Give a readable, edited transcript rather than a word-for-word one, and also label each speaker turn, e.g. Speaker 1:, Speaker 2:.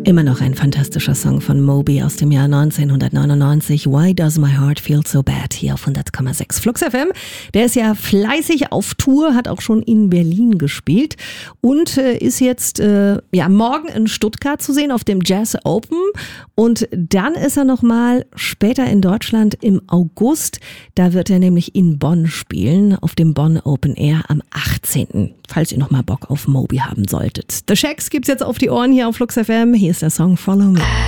Speaker 1: Immer noch ein fantastischer Song von Moby aus dem Jahr 1999. Why Does My Heart Feel So Bad? Hier auf 100,6 Flux FM. Der ist ja fleißig auf Tour, hat auch schon in Berlin gespielt und ist jetzt morgen in Stuttgart zu sehen auf dem Jazz Open. Und dann ist er nochmal später in Deutschland im August. Da wird er nämlich in Bonn spielen, auf dem Bonn Open Air am 18. Falls ihr nochmal Bock auf Moby haben solltet. The Shacks gibt's jetzt auf die Ohren hier auf Flux FM. Hier ist der Song Follow Me.